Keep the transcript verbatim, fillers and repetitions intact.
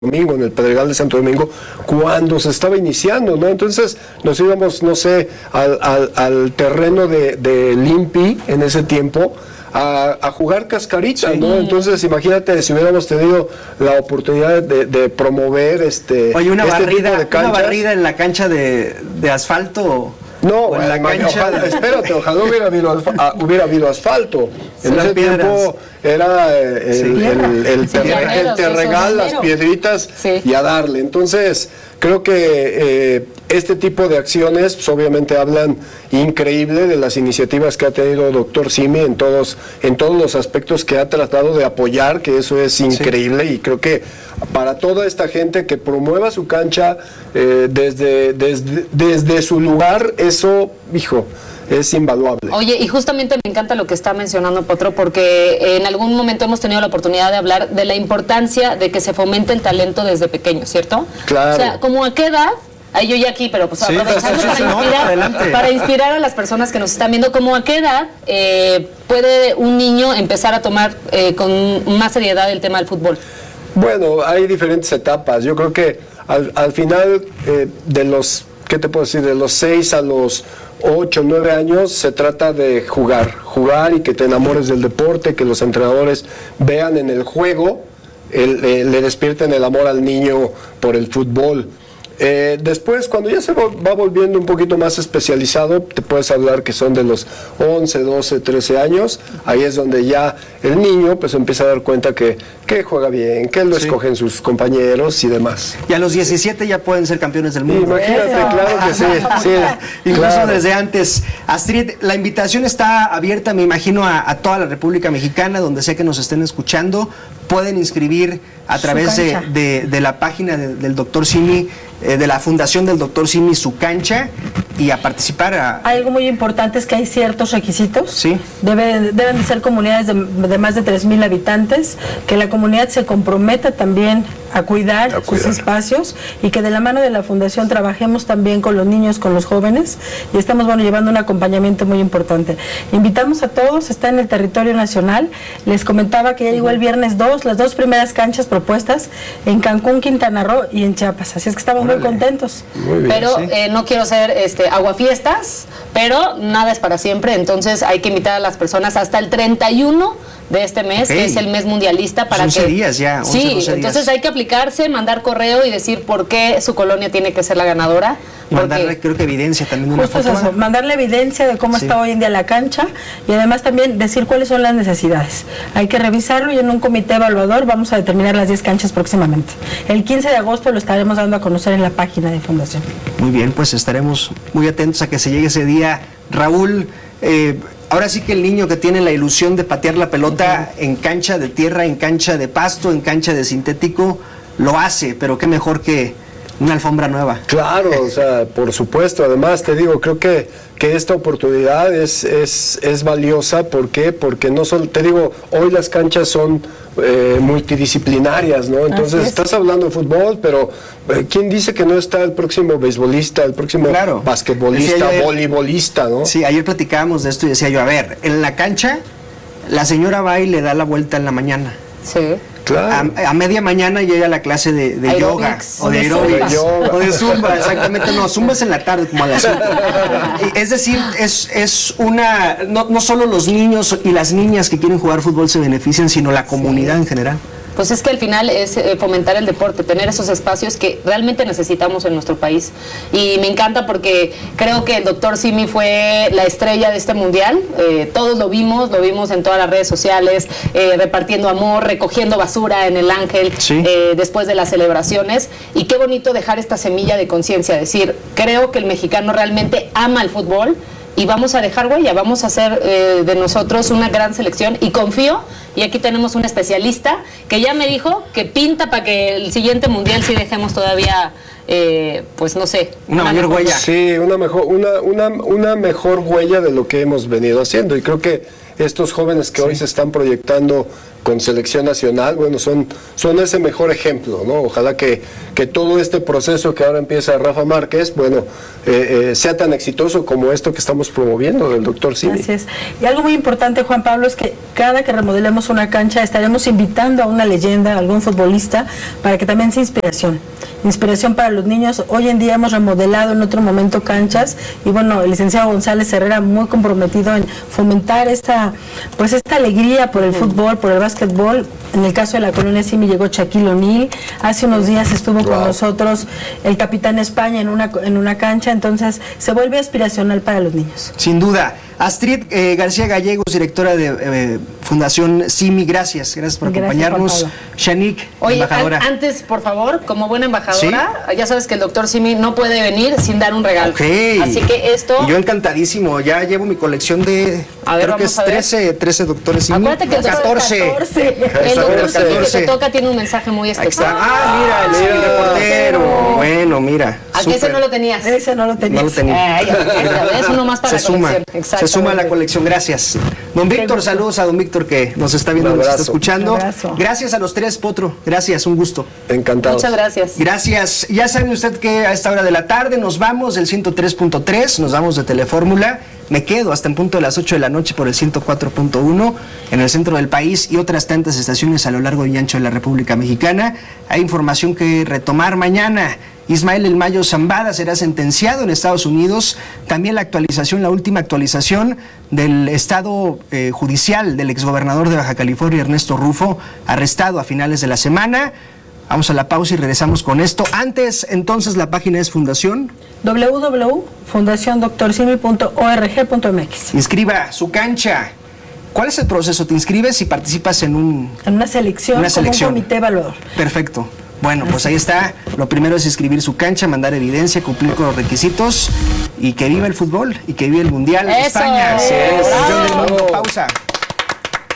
Domingo, en el Pedregal de Santo Domingo, cuando se estaba iniciando, ¿no? Entonces nos íbamos, no sé, al, al, al terreno de, de Limpi en ese tiempo a, a jugar cascarita, sí, ¿no? Entonces imagínate si hubiéramos tenido la oportunidad de, de promover este, Oye, una, este barrida, tipo de canchas. una barrida en la cancha de, de asfalto. No, o en la ojalá, cancha. Ojalá, espérate, ojalá hubiera habido, alfa, ah, hubiera habido asfalto. En ese piedras. tiempo era eh, el, Sí. el, el, Sí, te, llaneros, el terregal, las piedritas, sí, y a darle. Entonces, creo que eh, este tipo de acciones pues, obviamente hablan increíble de las iniciativas que ha tenido doctor Simi en todos, en todos los aspectos que ha tratado de apoyar, que eso es increíble, sí. Y creo que para toda esta gente que promueva su cancha eh, desde, desde, desde su lugar, eso, hijo, es invaluable. Oye, y justamente me encanta lo que está mencionando Potro, porque en algún momento hemos tenido la oportunidad de hablar de la importancia de que se fomente el talento desde pequeño, ¿cierto? Claro. O sea, ¿como a qué edad? Ahí yo ya aquí, pero pues Sí, aprovechando sí, sí, para, sí, no, inspirar, adelante. para inspirar a las personas que nos están viendo, ¿como a qué edad eh, puede un niño empezar a tomar eh, con más seriedad el tema del fútbol? Bueno, hay diferentes etapas. Yo creo que al, al final eh, de los, ¿qué te puedo decir? De los seis a los ocho, nueve años se trata de jugar, jugar y que te enamores del deporte, que los entrenadores vean en el juego, el, eh, le despierten el amor al niño por el fútbol. Eh, después, cuando ya se va, va volviendo un poquito más especializado, te puedes hablar que son de los once, doce, trece años, ahí es donde ya el niño pues empieza a dar cuenta que, que juega bien, que lo sí. escogen sus compañeros y demás. Y a los diecisiete ya pueden ser campeones del mundo. Imagínate, Eso. claro que sí. sí Incluso claro. desde antes. Astrid, la invitación está abierta, me imagino, a, a toda la República Mexicana, donde sé que nos estén escuchando. Pueden inscribir a través de, de, de la página de, del doctor Simi, eh, de la Fundación del doctor Simi, su cancha, y a participar. A... Algo muy importante es que hay ciertos requisitos. Sí. Debe, deben de ser comunidades de, de más de tres mil habitantes, que la comunidad se comprometa también a cuidar, a cuidar sus espacios, y que de la mano de la Fundación trabajemos también con los niños, con los jóvenes, y estamos bueno llevando un acompañamiento muy importante. Invitamos a todos, está en el territorio nacional. Les comentaba que ya llegó el viernes dos, las dos primeras canchas propuestas en Cancún, Quintana Roo y en Chiapas, así es que estamos Órale. muy contentos. Muy bien, pero sí. eh, no quiero ser este aguafiestas, pero nada es para siempre, entonces hay que invitar a las personas hasta el treinta y uno de este mes, okay. que es el mes mundialista, para once que días ya, once, sí, doce entonces días. Hay que aplicarse, mandar correo y decir por qué su colonia tiene que ser la ganadora. Mandarle, creo que evidencia también, una Justo foto. Eso, mandarle evidencia de cómo sí. está hoy en día la cancha, y además también decir cuáles son las necesidades. Hay que revisarlo, y en un comité evaluador vamos a determinar las diez canchas próximamente. El quince de agosto lo estaremos dando a conocer en la página de Fundación. Muy bien, pues estaremos muy atentos a que se llegue ese día. Raúl, eh, ahora sí que el niño que tiene la ilusión de patear la pelota uh-huh. en cancha de tierra, en cancha de pasto, en cancha de sintético, lo hace, pero qué mejor que una alfombra nueva. Claro, o sea, por supuesto. Además, te digo, creo que, que esta oportunidad es, es, es valiosa. ¿Por qué? Porque no solo, te digo, hoy las canchas son eh, multidisciplinarias, ¿no? Entonces, estás hablando de fútbol, pero eh, ¿quién dice que no está el próximo beisbolista, el próximo claro. basquetbolista, ayer, voleibolista, ¿no? Sí, ayer platicábamos de esto y decía yo, a ver, en la cancha, la señora va y le da la vuelta en la mañana. Sí. Claro. A, a media mañana llega a la clase de, de yoga o de aeróbics o de zumba, exactamente, no, zumba es en la tarde como a las cinco. Es decir, es, es una, no, no solo los niños y las niñas que quieren jugar fútbol se benefician, sino la comunidad sí. en general. Pues es que al final es eh, fomentar el deporte, tener esos espacios que realmente necesitamos en nuestro país. Y me encanta porque creo que el doctor Simi fue la estrella de este mundial. Eh, todos lo vimos, lo vimos en todas las redes sociales, eh, repartiendo amor, recogiendo basura en el Ángel, sí. eh, después de las celebraciones. Y qué bonito dejar esta semilla de conciencia, decir, creo que el mexicano realmente ama el fútbol. Y vamos a dejar huella, vamos a hacer eh, de nosotros una gran selección, y confío, y aquí tenemos un especialista que ya me dijo que pinta para que el siguiente mundial sí dejemos todavía, eh, pues no sé, una, una mayor huella. Sí, una mejor, una, una, una mejor huella de lo que hemos venido haciendo, y creo que estos jóvenes que sí. hoy se están proyectando con selección nacional, bueno, son, son ese mejor ejemplo, ¿no? Ojalá que, que todo este proceso que ahora empieza Rafa Márquez, bueno, eh, eh, sea tan exitoso como esto que estamos promoviendo del doctor Simi. Así es. Y algo muy importante, Juan Pablo, es que cada que remodelemos una cancha estaremos invitando a una leyenda, a algún futbolista, para que también sea inspiración. Inspiración para los niños. Hoy en día hemos remodelado en otro momento canchas y bueno, el licenciado González Herrera muy comprometido en fomentar esta, pues esta alegría por el fútbol, por el básquetbol. En el caso de la colonia Simi llegó Shaquille O'Neal, hace unos días estuvo wow. con nosotros el capitán España en una, en una cancha, entonces se vuelve aspiracional para los niños. Sin duda. Astrid eh, García Gallegos, directora de eh, Fundación Simi, gracias, gracias por gracias, acompañarnos. Shanique, embajadora. Oye, antes, por favor, como buena embajadora, ¿sí? Ya sabes que el doctor Simi no puede venir sin dar un regalo. Okay. Así que esto... Y yo encantadísimo, ya llevo mi colección de, a ver, creo que es trece, trece doctores Simi. Acuérdate que el catorce. catorce. El doctor Simi que te toca tiene un mensaje muy especial. Ah, mira, el Simi reportero. Bueno, mira. ¿A qué ese no lo tenías? Ese no lo tenías. No lo tenía. Ay, es uno más para se la suma, colección. Se suma a la colección, gracias. Don Víctor, saludos a don Víctor que nos está viendo, nos está escuchando. Gracias a los tres, Potro. Gracias, un gusto. Encantado. Muchas gracias. Gracias. Ya sabe usted que a esta hora de la tarde nos vamos del ciento tres punto tres, nos vamos de Telefórmula. Me quedo hasta en punto de las ocho de la noche por el ciento cuatro punto uno en el centro del país y otras tantas estaciones a lo largo y ancho de la República Mexicana. Hay información que retomar mañana. Ismael El Mayo Zambada será sentenciado en Estados Unidos. También la actualización, la última actualización del estado eh, judicial del exgobernador de Baja California, Ernesto Rufo, arrestado a finales de la semana. Vamos a la pausa y regresamos con esto. Antes, entonces, la página es Fundación doble u doble u doble u punto fundación doctor simi punto org punto m x. Inscriba su cancha. ¿Cuál es el proceso? ¿Te inscribes y participas en un en una selección, una selección. Como un comité evaluador? Perfecto. Bueno, pues ahí está. Lo primero es inscribir su cancha, mandar evidencia, cumplir con los requisitos y que viva el fútbol y que viva el Mundial. Eso, España. ¡bravo! Campeón del mundo. Pausa.